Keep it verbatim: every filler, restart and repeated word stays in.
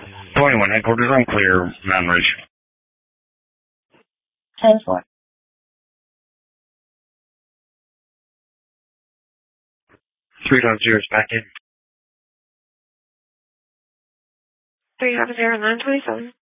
twenty-one, headquarters on clear, Mountain Ridge. ten four. three five zero is back in. three five zero nine twenty-seven.